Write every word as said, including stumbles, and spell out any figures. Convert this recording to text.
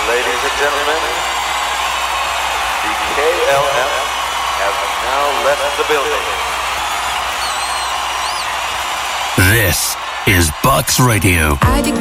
Ladies and gentlemen, the K L M has now left the building. This is Bucks Radio. I